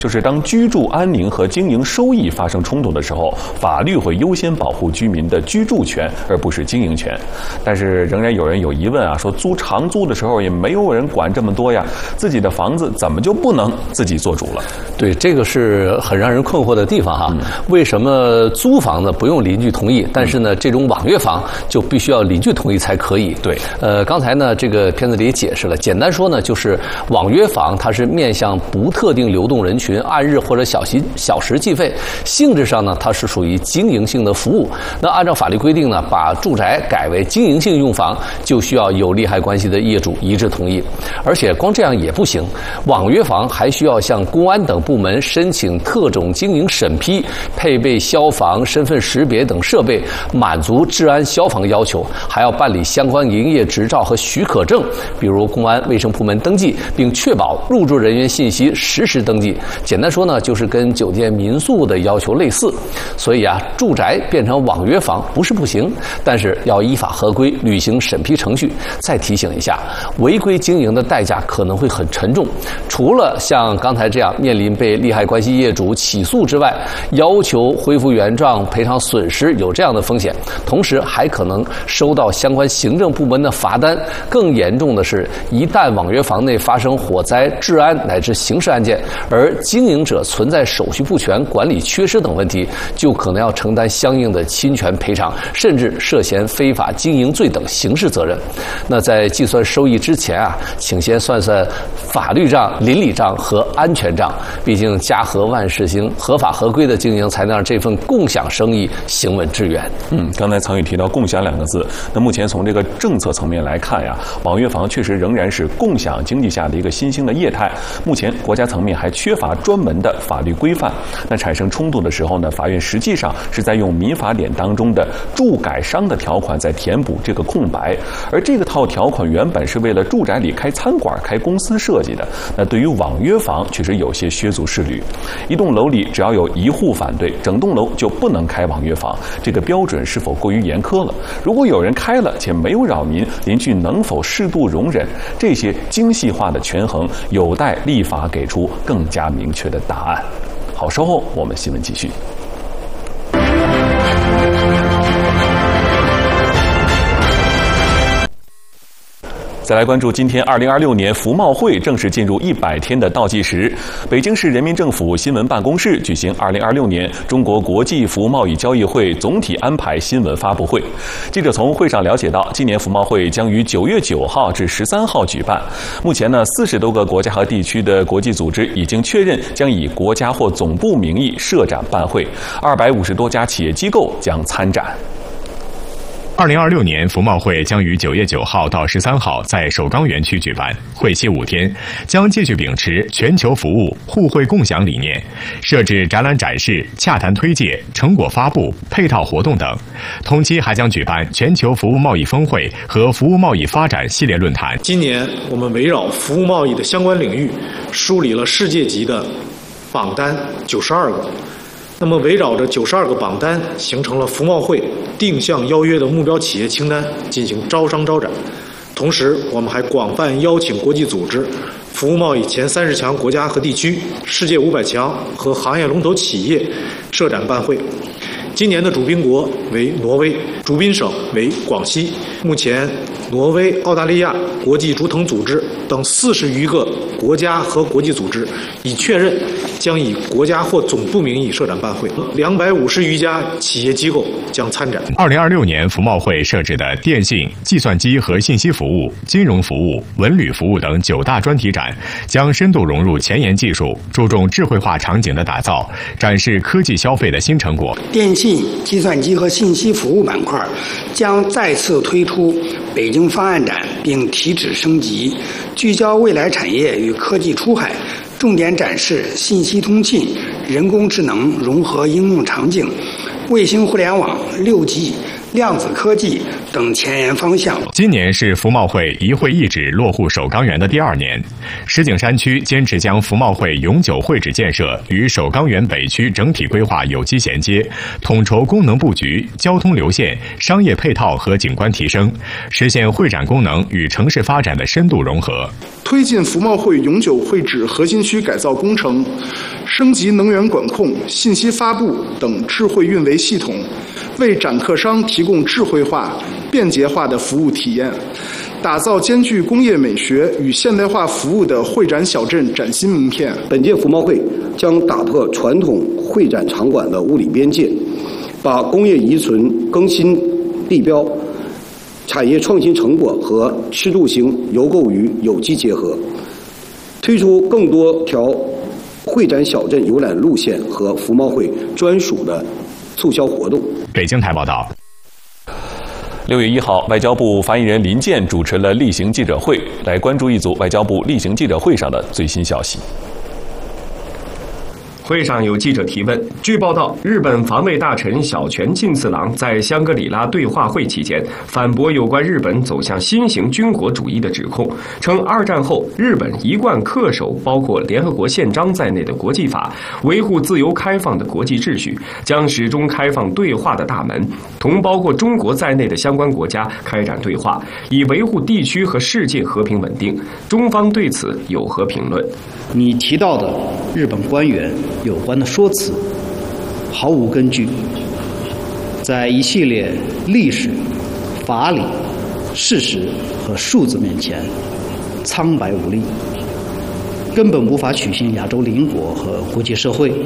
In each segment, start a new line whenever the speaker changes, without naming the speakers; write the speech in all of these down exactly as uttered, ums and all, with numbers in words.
就是当居住安宁和经营收益发生冲突的时候，法律会优先保护居民的居住权，而不是经营权。但是仍然有人有疑问啊，说租长租的时候也没有人管这么多呀，自己的房子怎么就不能自己做主了？
对，这个是很让人困惑的地方哈。嗯、为什么租房呢不用邻居同意，但是呢这种网约房就必须要邻居同意才可以？
对，
呃，刚才呢这个片子里解释了，简单说呢就是网约房它是面向不特定流动人群。按日或者小时小时计费，性质上呢，它是属于经营性的服务。那按照法律规定呢，把住宅改为经营性用房，就需要有利害关系的业主一致同意。而且光这样也不行，网约房还需要向公安等部门申请特种经营审批，配备消防、身份识别等设备，满足治安消防要求，还要办理相关营业执照和许可证，比如公安、卫生部门登记，并确保入住人员信息实时登记。简单说呢，就是跟酒店民宿的要求类似。所以啊，住宅变成网约房不是不行，但是要依法合规履行审批程序。再提醒一下，违规经营的代价可能会很沉重，除了像刚才这样面临被利害关系业主起诉之外，要求恢复原状、赔偿损失有这样的风险，同时还可能收到相关行政部门的罚单。更严重的是，一旦网约房内发生火灾、治安乃至刑事案件，而经营者存在手续不全、管理缺失等问题，就可能要承担相应的侵权赔偿，甚至涉嫌非法经营罪等刑事责任。那在计算收益之前啊，请先算算法律账、邻里账和安全账。毕竟家和万事兴，合法合规的经营才能让这份共享生意行稳致远。
嗯，刚才曾宇提到共享两个字，那目前从这个政策层面来看呀，网约房确实仍然是共享经济下的一个新兴的业态。目前国家层面还缺乏专门的法律规范，那产生冲突的时候呢，法院实际上是在用民法典当中的住改商的条款在填补这个空白，而这个套条款原本是为了住宅里开餐馆、开公司设计的，那对于网约房确实有些削足适履。一栋楼里只要有一户反对，整栋楼就不能开网约房，这个标准是否过于严苛了？如果有人开了且没有扰民，邻居能否适度容忍？这些精细化的权衡，有待立法给出更加明确的答案。好，稍后我们新闻继续。再来关注今天二零二六年服贸会正式进入一百天的倒计时。北京市人民政府新闻办公室举行二零二六年中国国际服务贸易交易会总体安排新闻发布会。记者从会上了解到，今年服贸会将于九月九号至十三号举办。目前呢，四十多个国家和地区的国际组织已经确认将以国家或总部名义设展办会，二百五十多家企业机构将参展。
二零二六年服贸会将于九月九号到十三号在首钢园区举办，会期五天，将继续秉持全球服务、互惠共享理念，设置展览展示、洽谈推介、成果发布、配套活动等。同期还将举办全球服务贸易峰会和服务贸易发展系列论坛。
今年我们围绕服务贸易的相关领域，梳理了世界级的榜单九十二个。那么围绕着九十二个榜单，形成了服贸会定向邀约的目标企业清单，进行招商招展。同时，我们还广泛邀请国际组织、服务贸易前三十强国家和地区、世界五百强和行业龙头企业设展办会。今年的主宾国为挪威，主宾省为广西。目前，挪威、澳大利亚、国际竹藤组织等四十余个国家和国际组织已确认将以国家或总部名义设展办会，两百五十余家企业机构将参展。
二零二六年服贸会设置的电信、计算机和信息服务、金融服务、文旅服务等九大专题展，将深度融入前沿技术，注重智慧化场景的打造，展示科技消费的新成果。
电信、计算机和信息服务板块将再次推出北京方案展，并提质升级，聚焦未来产业与科技出海，重点展示信息通信、人工智能融合应用场景、卫星互联网、六 G、 量子科技等前沿方向。
今年是服贸会一会一址落户首钢园的第二年，石景山区坚持将服贸会永久会址建设与首钢园北区整体规划有机衔接，统筹功能布局、交通流线、商业配套和景观提升，实现会展功能与城市发展的深度融合。
推进服贸会永久会址核心区改造工程，升级能源管控、信息发布等智慧运维系统，为展客商提供智慧化、便捷化的服务体验，打造兼具工业美学与现代化服务的会展小镇崭新名片。
本届服贸会将打破传统会展场馆的物理边界，把工业遗存更新地标、产业创新成果和吃住行游购娱有机结合，推出更多条会展小镇游览路线和服贸会专属的促销活动。
北京台报道。
六月一号，外交部发言人林健主持了例行记者会，来关注一组外交部例行记者会上的最新消息。
会上有记者提问，据报道，日本防卫大臣小泉进次郎在香格里拉对话会期间反驳有关日本走向新型军国主义的指控，称二战后日本一贯恪守包括联合国宪章在内的国际法，维护自由开放的国际秩序，将始终开放对话的大门，同包括中国在内的相关国家开展对话，以维护地区和世界和平稳定。中方对此有何评论？
你提到的日本官员有关的说辞毫无根据，在一系列历史、法理、事实和数字面前苍白无力，根本无法取信亚洲邻国和国际社会。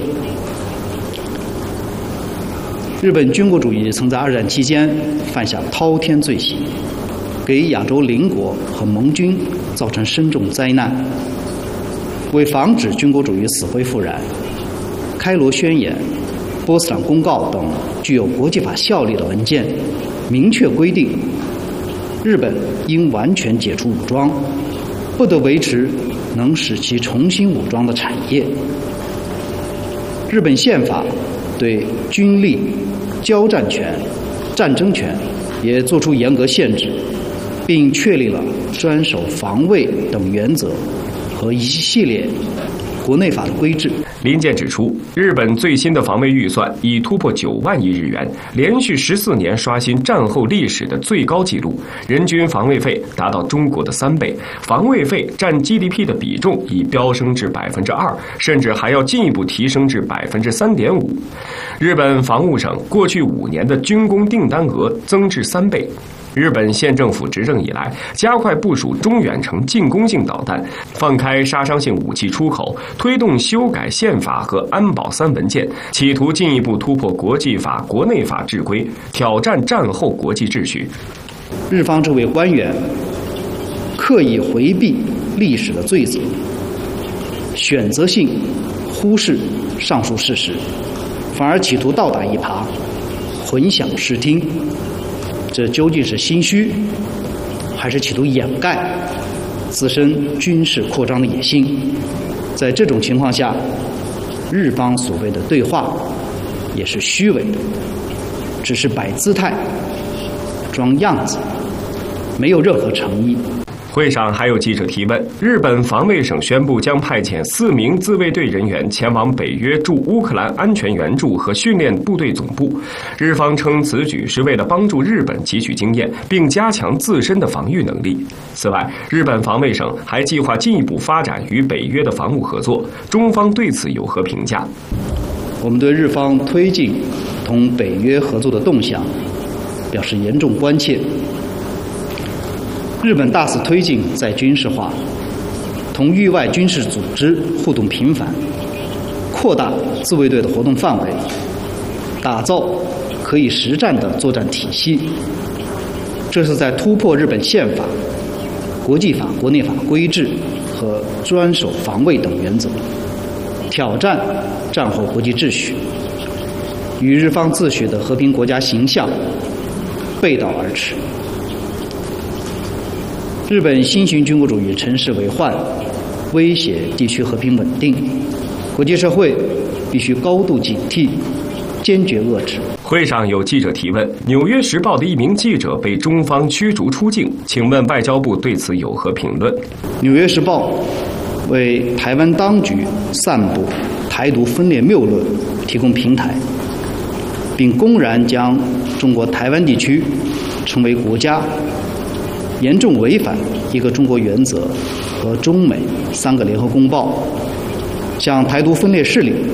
日本军国主义曾在二战期间犯下滔天罪行，给亚洲邻国和盟军造成深重灾难。为防止军国主义死灰复燃，开罗宣言、波茨坦公告等具有国际法效力的文件明确规定，日本应完全解除武装，不得维持能使其重新武装的产业。日本宪法对军力、交战权、战争权也作出严格限制，并确立了专守防卫等原则和一系列国内法的规制。
林健指出，日本最新的防卫预算已突破九万亿日元，连续十四年刷新战后历史的最高纪录，人均防卫费达到中国的三倍，防卫费占 G D P 的比重已飙升至百分之二，甚至还要进一步提升至百分之三点五。日本防务省过去五年的军工订单额增至三倍。日本县政府执政以来，加快部署中远程进攻性导弹，放开杀伤性武器出口，推动修改宪法和安保三文件，企图进一步突破国际法、国内法治规，挑战战后国际秩序。
日方这位官员刻意回避历史的罪责，选择性忽视上述事实，反而企图倒打一耙，混淆视听。这究竟是心虚，还是企图掩盖自身军事扩张的野心？在这种情况下，日方所谓的对话也是虚伪的，只是摆姿态、装样子，没有任何诚意。
会上还有记者提问，日本防卫省宣布将派遣四名自卫队人员前往北约驻乌克兰安全援助和训练部队总部。日方称此举是为了帮助日本汲取经验，并加强自身的防御能力。此外，日本防卫省还计划进一步发展与北约的防务合作。中方对此有何评价？
我们对日方推进同北约合作的动向表示严重关切。日本大肆推进再军事化，同域外军事组织互动频繁，扩大自卫队的活动范围，打造可以实战的作战体系。这是在突破日本宪法、国际法、国内法规制和专守防卫等原则，挑战战后国际秩序，与日方自诩的和平国家形象背道而驰。日本新型军国主义乘势为患，威胁地区和平稳定，国际社会必须高度警惕，坚决遏制。
会上有记者提问：《纽约时报》的一名记者被中方驱逐出境，请问外交部对此有何评论？《
纽约时报》为台湾当局散布台独分裂谬论提供平台，并公然将中国台湾地区称为国家，严重违反一个中国原则和中美三个联合公报，向台独分裂势力